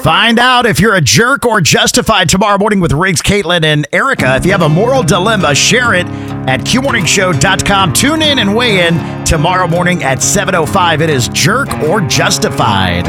Find out if you're a jerk or justified tomorrow morning with Riggs, Caitlin, and Erica. If you have a moral dilemma, share it at QMorningShow.com. Tune in and weigh in tomorrow morning at 7:05. It is Jerk or Justified.